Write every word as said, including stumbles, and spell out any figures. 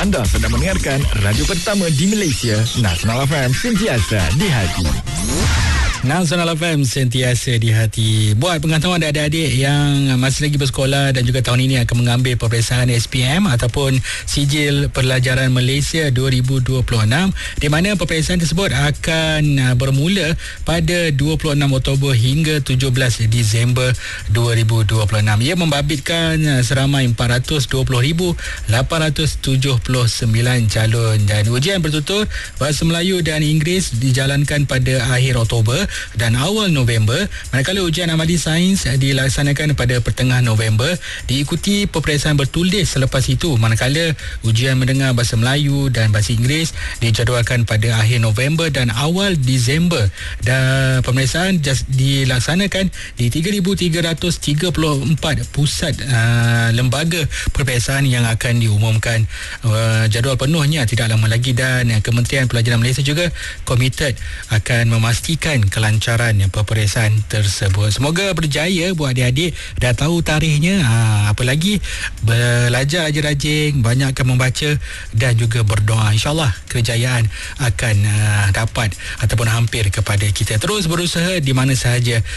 Anda sedang mendengarkan radio pertama di Malaysia, Nasional F M, sentiasa di hati. Nasional F M, sentiasa di hati. Buat pengetahuan adik-adik yang masih lagi bersekolah dan juga tahun ini akan mengambil peperiksaan S P M ataupun Sijil Pelajaran Malaysia dua ribu dua puluh enam, di mana peperiksaan tersebut akan bermula pada dua puluh enam Oktober hingga tujuh belas Disember dua ribu dua puluh enam. Ia membabitkan seramai empat ratus dua puluh ribu lapan ratus tujuh puluh sembilan calon, dan ujian bertutur Bahasa Melayu dan Inggeris dijalankan pada akhir Oktober dan awal November, manakala ujian amali sains dilaksanakan pada pertengahan November, diikuti peperiksaan bertulis selepas itu, manakala ujian mendengar Bahasa Melayu dan Bahasa Inggeris dijadualkan pada akhir November dan awal Disember, dan pemeriksaan dilaksanakan di tiga ribu tiga ratus tiga puluh empat pusat uh, lembaga peperiksaan yang akan diumumkan uh, jadual penuhnya tidak lama lagi, dan Kementerian Pelajaran Malaysia juga komited akan memastikan kelancaran peperiksaan tersebut. Semoga berjaya buat adik-adik, dah tahu tarikhnya, ha, apa lagi belajar rajin-rajin, banyakkan membaca dan juga berdoa. InsyaAllah kejayaan akan uh, dapat ataupun hampir kepada kita. Terus berusaha di mana sahaja